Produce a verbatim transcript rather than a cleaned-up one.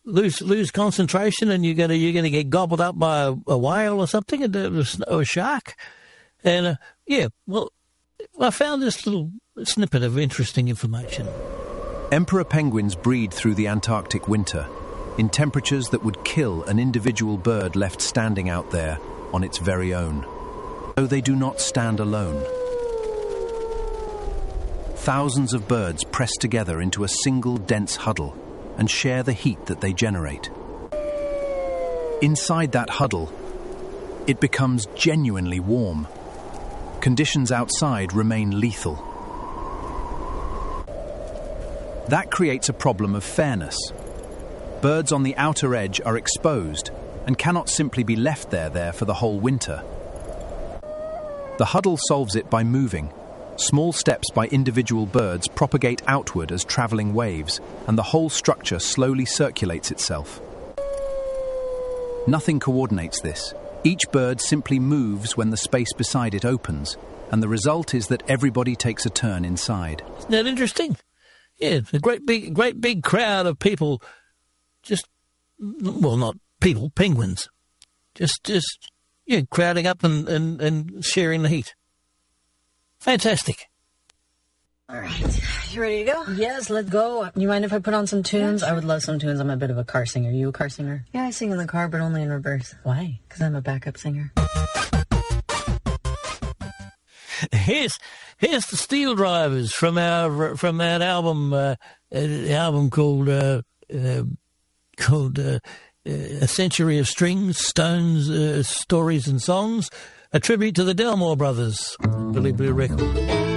lose lose concentration, and you're gonna you're gonna get gobbled up by a, a whale or something, or a shark. And uh, yeah, well, I found this little snippet of interesting information. Emperor penguins breed through the Antarctic winter in temperatures that would kill an individual bird left standing out there on its very own. Though they do not stand alone. Thousands of birds press together into a single dense huddle and share the heat that they generate. Inside that huddle, it becomes genuinely warm. Conditions outside remain lethal. That creates a problem of fairness. Birds on the outer edge are exposed and cannot simply be left there there for the whole winter. The huddle solves it by moving. Small steps by individual birds propagate outward as travelling waves, and the whole structure slowly circulates itself. Nothing coordinates this. Each bird simply moves when the space beside it opens, and the result is that everybody takes a turn inside. Isn't that interesting? Yeah, a great big, great big crowd of people, just, well, not people, penguins, just, just, yeah, crowding up and, and, and sharing the heat. Fantastic. All right. You ready to go? Yes, let's go. You mind if I put on some tunes? Yeah, sure. I would love some tunes. I'm a bit of a car singer. Are you a car singer? Yeah, I sing in the car, but only in reverse. Why? Because I'm a backup singer. Here's, here's the Steel Drivers from our from that album, uh, uh, album called uh, uh, called uh, A Century of Strings, Stones, uh, Stories and Songs. A tribute to the Delmore Brothers, Billy Blue record.